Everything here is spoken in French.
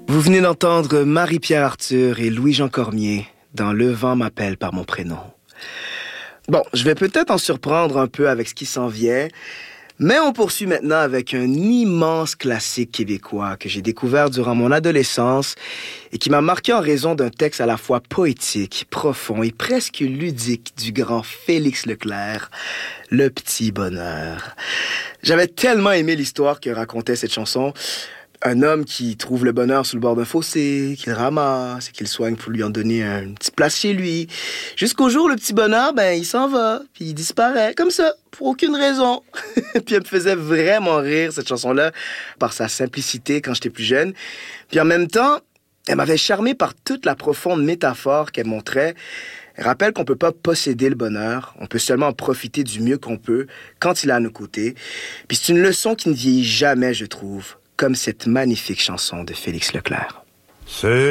Vous venez d'entendre Marie-Pierre Arthur et Louis-Jean Cormier dans Le vent m'appelle par mon prénom. Bon, je vais peut-être en surprendre un peu avec ce qui s'en vient, mais on poursuit maintenant avec un immense classique québécois que j'ai découvert durant mon adolescence et qui m'a marqué en raison d'un texte à la fois poétique, profond et presque ludique du grand Félix Leclerc, Le petit bonheur. J'avais tellement aimé l'histoire que racontait cette chanson. Un homme qui trouve le bonheur sous le bord d'un fossé, qu'il ramasse et qu'il soigne pour lui en donner une petite place chez lui. Jusqu'au jour, le petit bonheur, il s'en va, puis il disparaît, comme ça, pour aucune raison. Puis elle me faisait vraiment rire, cette chanson-là, par sa simplicité quand j'étais plus jeune. Puis en même temps, elle m'avait charmé par toute la profonde métaphore qu'elle montrait. Elle rappelle qu'on peut pas posséder le bonheur, on peut seulement en profiter du mieux qu'on peut quand il est à nos côtés. Puis c'est une leçon qui ne vieillit jamais, je trouve, comme cette magnifique chanson de Félix Leclerc.